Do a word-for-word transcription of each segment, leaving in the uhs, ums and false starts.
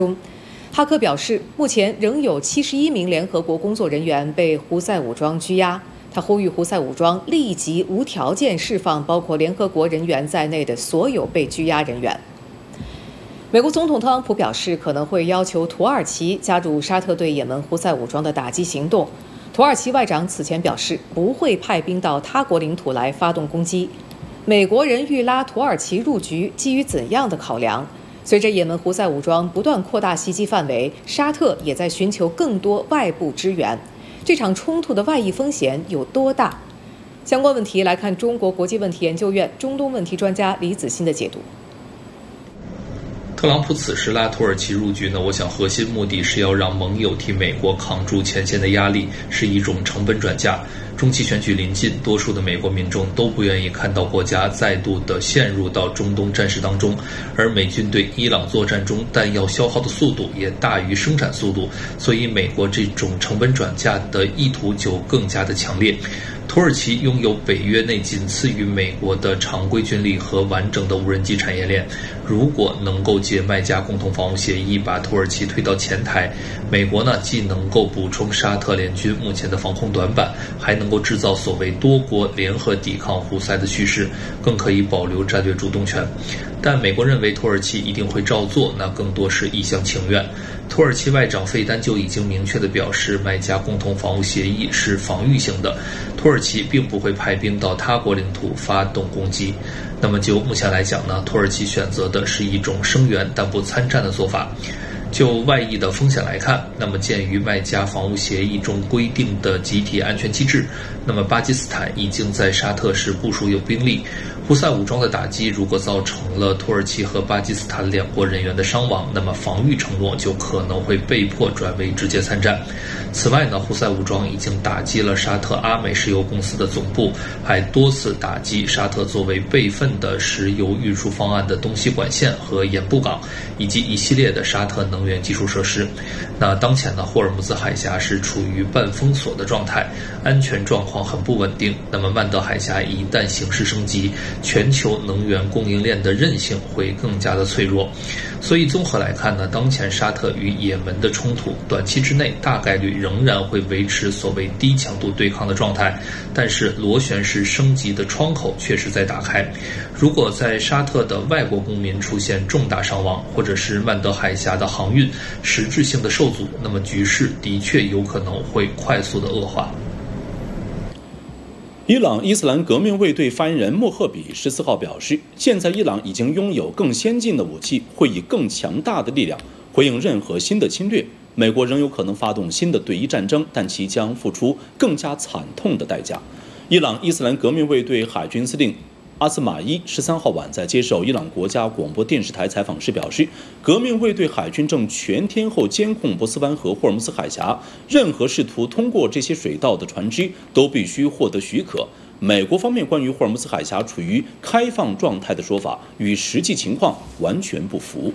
中，哈克表示，目前仍有七十一名联合国工作人员被胡塞武装拘押。他呼吁胡塞武装立即无条件释放包括联合国人员在内的所有被拘押人员。美国总统特朗普表示，可能会要求土耳其加入沙特对也门胡塞武装的打击行动。土耳其外长此前表示，不会派兵到他国领土来发动攻击。美国人欲拉土耳其入局，基于怎样的考量？随着也门胡塞武装不断扩大袭击范围，沙特也在寻求更多外部支援。这场冲突的外溢风险有多大？相关问题来看中国国际问题研究院中东问题专家李子欣的解读。 特朗普此时拉土耳其入局呢，我想核心目的是要让盟友替美国扛住前线的压力，是一种成本转嫁。中期选举临近，多数的美国民众都不愿意看到国家再度的陷入到中东战事当中，而美军对伊朗作战中弹药消耗的速度也大于生产速度，所以美国这种成本转嫁的意图就更加的强烈。土耳其拥有北约内仅次于美国的常规军力和完整的无人机产业链，如果能够借麦加共同防务协议把土耳其推到前台，美国呢既能够补充沙特联军目前的防空短板，还能够制造所谓多国联合抵抗胡塞的趋势，更可以保留战略主动权。但美国认为土耳其一定会照做，那更多是一厢情愿。土耳其外长费丹就已经明确地表示，麦加共同防务协议是防御性的，土耳其并不会派兵到他国领土发动攻击。那么就目前来讲呢，土耳其选择的是一种声援但不参战的做法。就外溢的风险来看，那么鉴于麦加防务协议中规定的集体安全机制，那么巴基斯坦已经在沙特市部署有兵力。胡塞武装的打击如果造成了土耳其和巴基斯坦两国人员的伤亡，那么防御承诺就可能会被迫转为直接参战。此外呢，胡塞武装已经打击了沙特阿美石油公司的总部，还多次打击沙特作为备份的石油运输方案的东西管线和盐布港，以及一系列的沙特能源基础设施。那当前呢，霍尔木兹海峡是处于半封锁的状态，安全状况很不稳定。那么曼德海峡一旦形势升级，全球能源供应链的韧性会更加的脆弱。所以综合来看呢，当前沙特与也门的冲突短期之内大概率仍然会维持所谓低强度对抗的状态，但是螺旋式升级的窗口确实在打开。如果在沙特的外国公民出现重大伤亡，或者是曼德海峡的航运实质性的受阻，那么局势的确有可能会快速的恶化。 伊朗伊斯兰革命卫队发言人莫赫比十四号表示，现在伊朗已经拥有更先进的武器，会以更强大的力量回应任何新的侵略。美国仍有可能发动新的对伊战争，但其将付出更加惨痛的代价。伊朗伊斯兰革命卫队海军司令阿斯马伊十三号晚在接受伊朗国家广播电视台采访时表示，革命卫队海军正全天候监控波斯湾和霍尔木兹海峡，任何试图通过这些水道的船只都必须获得许可。美国方面关于霍尔木兹海峡处于开放状态的说法与实际情况完全不符。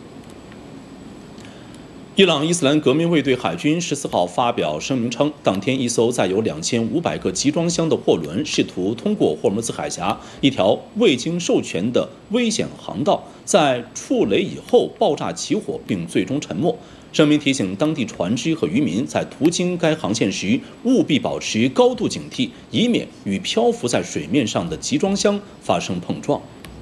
伊朗伊斯兰革命卫队海军十四号发表声明称，当天一艘载有两千五百个集装箱的货轮试图通过霍尔木兹海峡一条未经授权的危险航道，在触雷以后爆炸起火，并最终沉没。声明提醒当地船只和渔民在途经该航线时务必保持高度警惕，以免与漂浮在水面上的集装箱发生碰撞。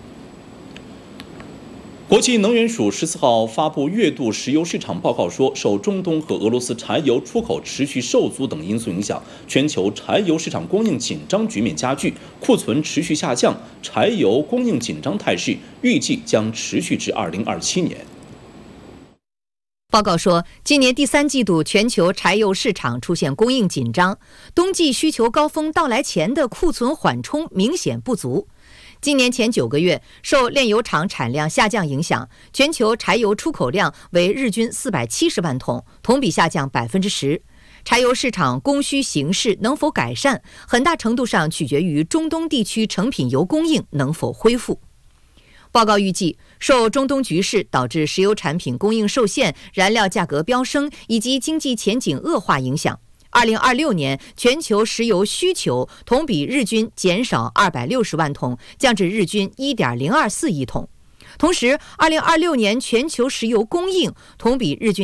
国际能源署十四号发布月度石油市场报告说，受中东和俄罗斯柴油出口持续受阻等因素影响，全球柴油市场供应紧张局面加剧，库存持续下降，柴油供应紧张态势预计将持续至二零二七年。 报告说，今年第三季度全球柴油市场出现供应紧张，冬季需求高峰到来前的库存缓冲明显不足。今年前九个月，受炼油厂产量下降影响，全球柴油出口量为日均四百七十万桶，同比下降百分之十。柴油市场供需形势能否改善，很大程度上取决于中东地区成品油供应能否恢复。报告预计，受中东局势导致石油产品供应受限、燃料价格飙升以及经济前景恶化影响，二零二六年全球石油需求同比日均减少二百六十万桶，降至日均一点零二四亿桶。 同时，二零二六年全球石油供应同比日均